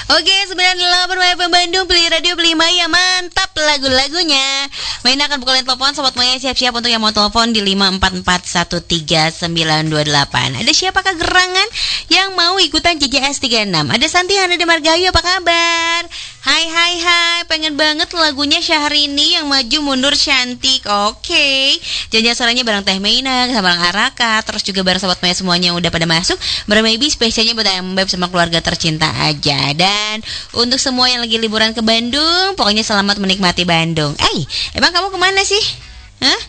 Oke, 98 FM Bandung, pilih radio, pilih Maya, mantap lagu-lagunya. Main akan buka line telepon, Sobat Maya siap-siap untuk yang mau telepon di 5441398. Ada siapakah gerangan yang mau ikutan JJS 36? Ada Santi Hana de Margahayu, apa kabar? Hai, pengen banget lagunya Syahrini yang maju mundur cantik. Oke, jangan suaranya bareng Teh Meina, sama bareng Araka, terus juga bareng Sobat Maya semuanya yang udah pada masuk. Bareng Maybe spesialnya buat Mbak sama keluarga tercinta aja. Dan untuk semua yang lagi liburan ke Bandung, pokoknya selamat menikmati Bandung. Emang kamu kemana sih? Hah?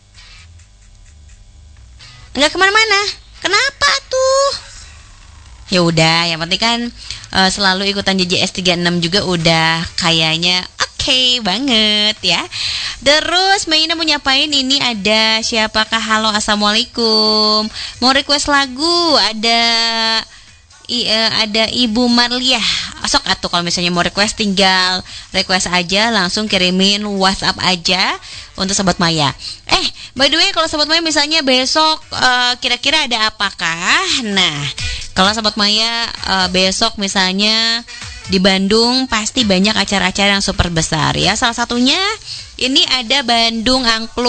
Enggak kemana-mana? Kenapa tuh? Ya udah, yang penting kan selalu ikutan JJS 36 juga udah kayaknya oke banget ya. Terus Maina mau nyapain, ini ada siapakah? Halo, assalamualaikum. Mau request lagu, ada Ibu Marliah. Sok atuh kalau misalnya mau request, tinggal request aja, langsung kirimin WhatsApp aja untuk Sobat Maya. By the way, kalau Sobat Maya misalnya besok kira-kira ada apakah? Nah, kalau Sobat Maya besok misalnya di Bandung pasti banyak acara-acara yang super besar ya. Salah satunya ini ada Bandung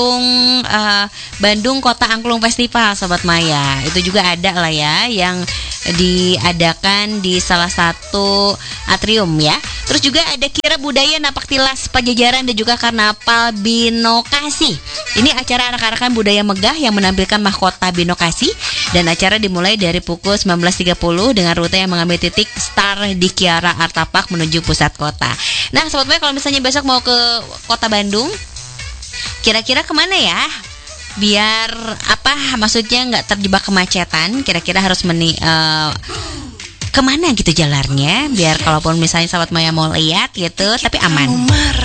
Kota Angklung Festival, Sobat Maya. Itu juga ada lah ya, yang diadakan di salah satu atrium ya. Terus juga ada Kirab Budaya Napaktilas Pajajaran dan juga Karnaval Binokasi. Ini acara anak-anakan budaya megah yang menampilkan mahkota Binokasi, dan acara dimulai dari pukul 19.30 dengan rute yang mengambil titik start di Kiara Artapak menuju pusat kota. Nah, Sobat Maya, kalau misalnya besok mau ke kota Bandung, kira-kira kemana ya? Biar maksudnya nggak terjebak kemacetan, kira-kira harus kemana gitu jalannya, biar kalaupun misalnya Sobat Maya mau lihat gitu tapi aman.